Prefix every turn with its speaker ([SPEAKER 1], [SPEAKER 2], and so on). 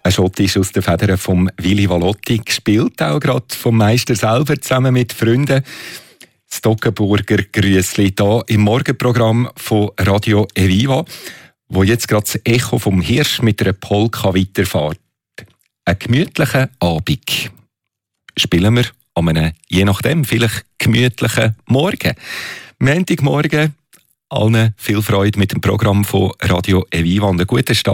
[SPEAKER 1] Ein Schott ist aus den Federn von Willy Valotti, gespielt auch gerade vom Meister selber zusammen mit Freunden. Das Toggenburger Grüssli hier im Morgenprogramm von Radio Eviva, wo jetzt gerade das Echo vom Hirsch mit einer Polka weiterfährt. Ein gemütlicher Abend. Spielen wir an einem, je nachdem, vielleicht gemütlichen Morgen. Montagmorgen, allen viel Freude mit dem Programm von Radio Eviva und einen guten Start